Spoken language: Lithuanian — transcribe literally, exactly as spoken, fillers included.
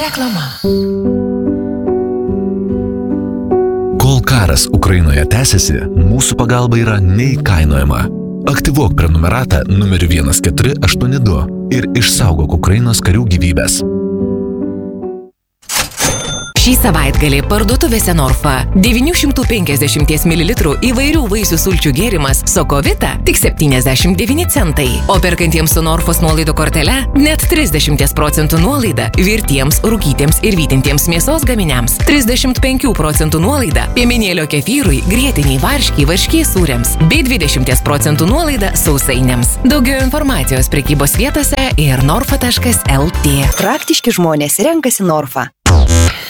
Reklama. Kol karas Ukrainoje tęsiasi, mūsų pagalba yra neįkainojama. Aktyvuok prenumeratą numeriu vienas keturi aštuoni du ir išsaugok Ukrainos karių gyvybės. Šį savaitgalį parduotuvėse Norfa devynių šimtų penkiasdešimt mililitrų įvairių vaisių sulčių gėrimas Sokovita tik septyniasdešimt devyni centai. O perkantiems su Norfos nuolaidų kortele net trisdešimt procentų nuolaida virtiems, rūkytiems ir vytintiems mėsos gaminiams. trisdešimt penkių procentų nuolaida piemenėlio kefyrui, grietiniai varškiai, varškiai sūriams bei dvidešimt procentų nuolaida sausainiams. Daugiau informacijos prekybos vietose ir norfa taškas el tė. Praktiški žmonės renkasi Norfa.